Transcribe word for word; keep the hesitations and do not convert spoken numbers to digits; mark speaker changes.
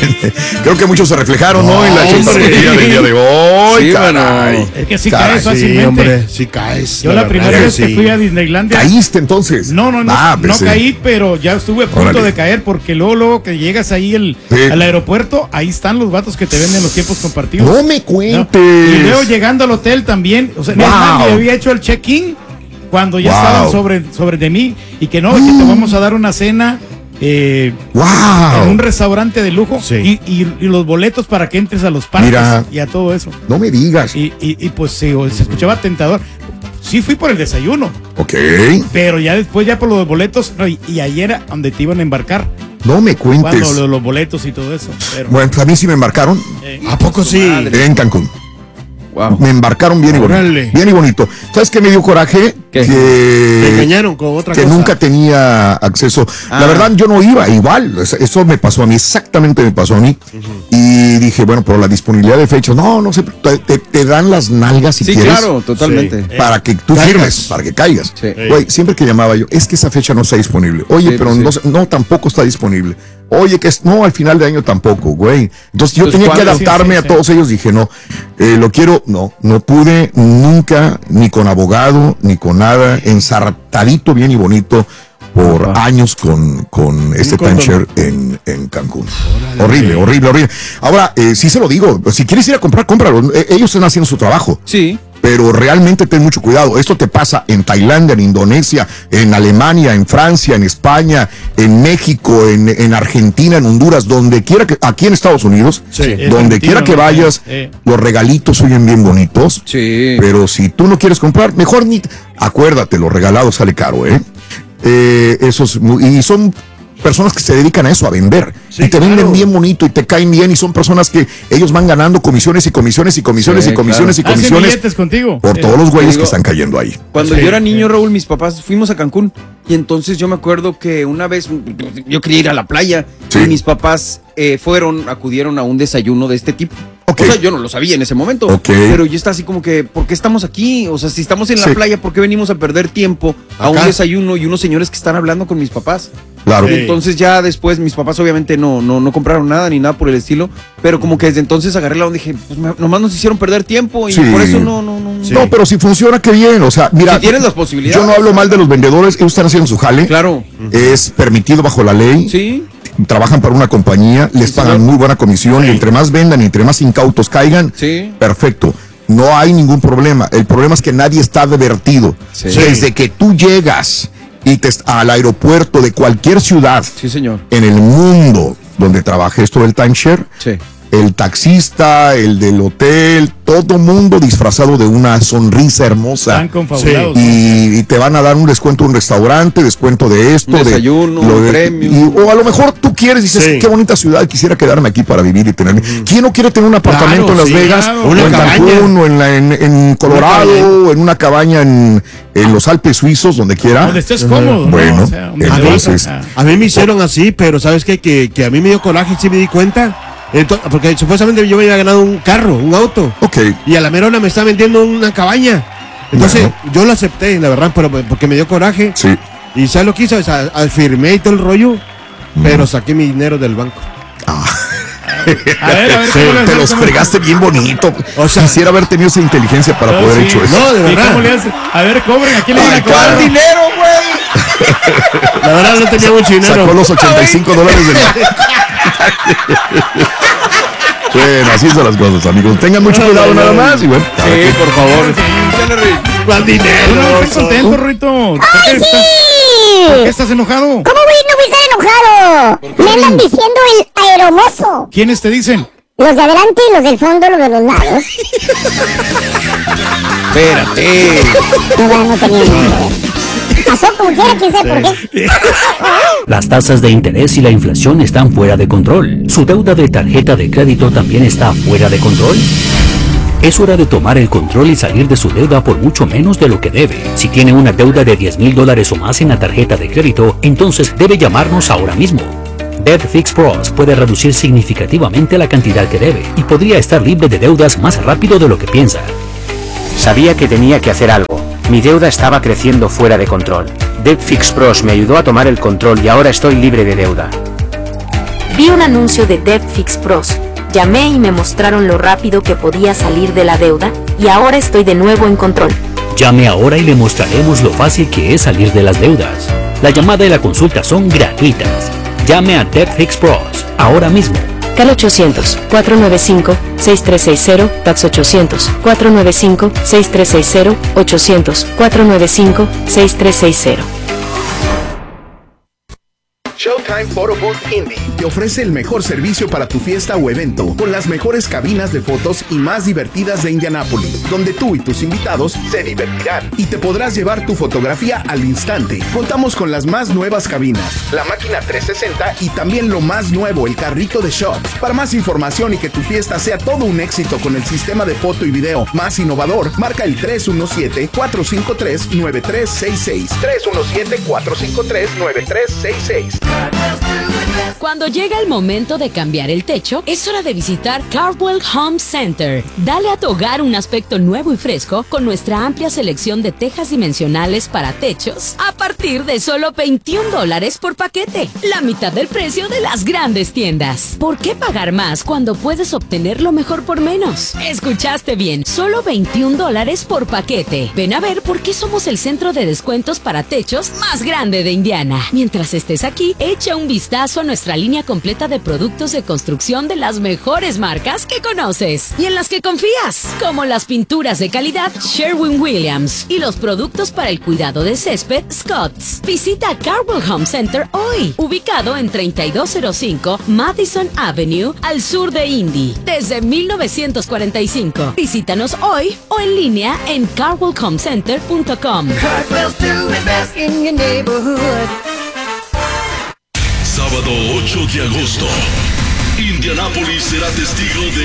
Speaker 1: Creo que muchos se reflejaron, ¿no? En la chismería del día de hoy,
Speaker 2: sí,
Speaker 1: caray.
Speaker 2: Bueno.
Speaker 3: Es que sí
Speaker 1: Caray,
Speaker 3: caes fácilmente.
Speaker 4: Sí, hombre, sí caes.
Speaker 3: Yo la, la primera vez que sí. fui a Disneylandia.
Speaker 1: ¿Caíste entonces?
Speaker 3: No, no, no,
Speaker 1: ah,
Speaker 3: no caí, pero ya estuve a punto Órale. de caer, porque luego, luego que llegas ahí el, sí. al aeropuerto, ahí están los vatos que te venden los tiempos compartidos.
Speaker 1: No me cuentes.
Speaker 3: ¿No? Y luego llegando al hotel también, o sea, wow. nadie había hecho el check-in cuando ya wow. estaban sobre, sobre de mí, y que no, mm. que te vamos a dar una cena. Eh,
Speaker 1: wow.
Speaker 3: En un restaurante de lujo sí. y, y, y los boletos para que entres a los parques. Mira, y a todo eso.
Speaker 1: No me digas.
Speaker 3: Y, y, y pues sí, se escuchaba tentador. Sí fui por el desayuno.
Speaker 1: Ok.
Speaker 3: Pero ya después, ya por los boletos, no, y, y ayer era donde te iban a embarcar.
Speaker 1: No me cuentes.
Speaker 3: Cuando los, los boletos y todo eso. Pero...
Speaker 1: Bueno, a mí sí me embarcaron.
Speaker 3: Eh,
Speaker 4: ¿A poco sí?
Speaker 1: En Cancún.
Speaker 2: Wow.
Speaker 1: Me embarcaron bien y bonito. Bien y bonito. ¿Sabes qué me dio coraje?
Speaker 2: ¿Qué?
Speaker 1: Que
Speaker 4: me engañaron con otra
Speaker 1: que
Speaker 4: cosa.
Speaker 1: nunca tenía acceso. Ah. La verdad, yo no iba igual. Eso me pasó a mí, exactamente me pasó a mí. Uh-huh. Y dije, bueno, pero la disponibilidad de fechas, no, no sé, te, te dan las nalgas si
Speaker 2: sí,
Speaker 1: quieres.
Speaker 2: Sí, claro, totalmente.
Speaker 1: Sí. Para que tú
Speaker 4: caigas.
Speaker 1: firmes, para que caigas.
Speaker 2: Sí.
Speaker 1: Güey, siempre que llamaba yo, es que esa fecha no está disponible. Oye, sí, pero sí. No, no, tampoco está disponible. Oye, que es, no, al final de año tampoco, güey. Entonces yo Entonces, tenía que adaptarme sí, sí, a todos sí. ellos. Dije, no, eh, lo quiero, no, no pude nunca, ni con abogado, ni con nada, ensartadito bien y bonito por ah. años con, con este timeshare en, en Cancún. Órale. Horrible, horrible, horrible. Ahora, eh, sí se lo digo, si quieres ir a comprar, cómpralo. Eh, ellos están haciendo su trabajo.
Speaker 2: Sí.
Speaker 1: Pero realmente ten mucho cuidado. Esto te pasa en Tailandia, en Indonesia, en Alemania, en Francia, en España, en México, en, en Argentina, en Honduras, donde quiera que, aquí en Estados Unidos, sí. donde quiera que vayas, eh. los regalitos oyen bien bonitos.
Speaker 2: Sí.
Speaker 1: Pero si tú no quieres comprar, mejor ni, acuérdate, lo regalado sale caro, ¿eh? eh esos, y son personas que se dedican a eso, a vender, sí, y te venden claro. bien bonito y te caen bien, y son personas que ellos van ganando comisiones y comisiones y comisiones sí, y comisiones
Speaker 3: claro.
Speaker 1: y comisiones
Speaker 3: contigo.
Speaker 1: por
Speaker 3: sí.
Speaker 1: todos los güeyes
Speaker 2: digo,
Speaker 1: que están cayendo ahí.
Speaker 2: Cuando
Speaker 3: sí,
Speaker 2: yo era niño,
Speaker 3: sí.
Speaker 2: Raúl, mis papás fuimos a Cancún, y entonces yo me acuerdo que una vez yo quería ir a la playa sí. y mis papás eh, fueron, acudieron a un desayuno de este tipo. Okay. O sea, yo no lo sabía en ese momento,
Speaker 1: okay.
Speaker 2: pero yo estaba así como que, ¿por qué estamos aquí? O sea, si estamos en la
Speaker 1: sí.
Speaker 2: playa, ¿por qué venimos a perder tiempo a Acá. un desayuno y unos señores que están hablando con mis papás?
Speaker 1: Claro.
Speaker 2: Sí. Entonces ya después mis papás obviamente no, no, no compraron nada ni nada por el estilo, pero como que desde entonces agarré la onda y dije, pues me, nomás nos hicieron perder tiempo y sí. por eso no, no, no.
Speaker 1: Sí. No, pero si funciona, qué bien, o sea, mira.
Speaker 2: Si tienes las posibilidades.
Speaker 1: Yo no hablo mal de los vendedores, ellos están haciendo su jale.
Speaker 2: Claro.
Speaker 1: Es permitido bajo la ley.
Speaker 2: Sí.
Speaker 1: Trabajan para una compañía, les sí, pagan señor. muy buena comisión, sí. y entre más vendan y entre más incautos caigan,
Speaker 2: sí.
Speaker 1: perfecto. No hay ningún problema. El problema es que nadie está advertido. Sí. Desde que tú llegas y te, al aeropuerto de cualquier ciudad
Speaker 2: sí, señor.
Speaker 1: en el mundo donde trabajé esto del timeshare,
Speaker 2: sí.
Speaker 1: el taxista, el del hotel, todo mundo disfrazado de una sonrisa hermosa.
Speaker 3: Están confabulados.
Speaker 1: Sí. Y, y te van a dar un descuento en un restaurante, descuento de esto,
Speaker 2: un desayuno,
Speaker 1: de,
Speaker 2: un
Speaker 1: de,
Speaker 2: premio.
Speaker 1: Y, o a lo mejor tú quieres y dices, sí. qué bonita ciudad, quisiera quedarme aquí para vivir y tener. Mm. ¿Quién no quiere tener un apartamento claro, en Las sí, Vegas, claro. o en Cancún, o en, la, en, en Colorado, o en una cabaña en, en los Alpes suizos, donde quiera?
Speaker 3: Donde estés cómodo.
Speaker 1: Bueno,
Speaker 3: ¿no? O sea,
Speaker 1: entonces.
Speaker 4: A mí me hicieron así, pero ¿sabes qué? Que, que a mí me dio coraje y sí me di cuenta. Entonces, porque supuestamente yo me había ganado un carro, un auto.
Speaker 1: Ok.
Speaker 4: Y a la mera hora me está vendiendo una cabaña. Entonces, bueno. yo lo acepté, la verdad, pero porque me dio coraje.
Speaker 1: Sí.
Speaker 4: Y ¿sabes lo que hice? O sea, firmé y todo el rollo, mm. pero saqué mi dinero del banco.
Speaker 1: Ah.
Speaker 3: A ver, a ver,
Speaker 1: sí, te los fregaste bien bonito. O sea, quisiera haber tenido esa inteligencia para no, poder sí. hecho eso.
Speaker 4: No, de verdad.
Speaker 3: ¿Cómo le haces? A ver, cobren, aquí le van a cobrar
Speaker 2: el dinero, güey.
Speaker 4: La verdad no tenía mucho dinero.
Speaker 1: Sacó los ochenta y cinco dólares del. Bueno, así son las cosas, amigos. Tengan mucho no, cuidado no, nada más. Y bueno,
Speaker 2: sí, que... por favor.
Speaker 3: ¿Cuál dinero? No, estoy contento, Rito. ¿Por qué,
Speaker 5: ¡Ay,
Speaker 3: estás...
Speaker 5: sí!
Speaker 3: ¿Por qué estás enojado?
Speaker 5: ¿Cómo voy? No voy a estar enojado. Me andan diciendo el aeromozo.
Speaker 3: ¿Quiénes te dicen?
Speaker 5: Los de adelante y los del fondo, los de los lados.
Speaker 2: Espérate.
Speaker 5: No, no tenía nada. Pasó como quiera, quién sabe por qué.
Speaker 6: Las tasas de interés y la inflación están fuera de control. ¿Su deuda de tarjeta de crédito también está fuera de control? Es hora de tomar el control y salir de su deuda por mucho menos de lo que debe. Si tiene una deuda de diez mil dólares o más en la tarjeta de crédito, entonces debe llamarnos ahora mismo. Debt Fix Pros puede reducir significativamente la cantidad que debe y podría estar libre de deudas más rápido de lo que piensa.
Speaker 7: Sabía que tenía que hacer algo. Mi deuda estaba creciendo fuera de control. Debt Fix Pros me ayudó a tomar el control y ahora estoy libre de deuda.
Speaker 8: Vi un anuncio de DebtFix Pros. Llamé y me mostraron lo rápido que podía salir de la deuda, y ahora estoy de nuevo en control.
Speaker 6: Llame ahora y le mostraremos lo fácil que es salir de las deudas. La llamada y la consulta son gratuitas. Llame a DebtFix Pros ahora mismo.
Speaker 8: Cal ochocientos, cuatro nueve cinco, seis tres seis cero, Tax ochocientos, cuatro nueve cinco, seis tres seis cero, ochocientos, cuatro nueve cinco, seis tres seis cero.
Speaker 9: Showtime Photo Booth Indy te ofrece el mejor servicio para tu fiesta o evento, con las mejores cabinas de fotos y más divertidas de Indianápolis, donde tú y tus invitados se divertirán y te podrás llevar tu fotografía al instante. Contamos con las más nuevas cabinas, la máquina trescientos sesenta y también lo más nuevo, el carrito de shots. Para más información y que tu fiesta sea todo un éxito con el sistema de foto y video más innovador, marca el tres uno siete, cuatro cinco tres, nueve tres seis seis. tres uno siete, cuatro cinco tres, nueve tres seis seis.
Speaker 10: Cuando llega el momento de cambiar el techo, es hora de visitar Cardwell Home Center. Dale a tu hogar un aspecto nuevo y fresco con nuestra amplia selección de tejas dimensionales para techos a partir de solo veintiún dólares por paquete, la mitad del precio de las grandes tiendas. ¿Por qué pagar más cuando puedes obtener lo mejor por menos? Escuchaste bien, solo veintiún dólares por paquete. Ven a ver por qué somos el centro de descuentos para techos más grande de Indiana. Mientras estés aquí, echa un vistazo a nuestra línea completa de productos de construcción de las mejores marcas que conoces y en las que confías, como las pinturas de calidad Sherwin-Williams y los productos para el cuidado de césped Scotts. Visita Cardwell Home Center hoy, ubicado en treinta y dos cero cinco Madison Avenue, al sur de Indy, desde mil novecientos cuarenta y cinco. Visítanos hoy o en línea en cardwell home center punto com.
Speaker 11: Sábado ocho de agosto, Indianápolis será testigo de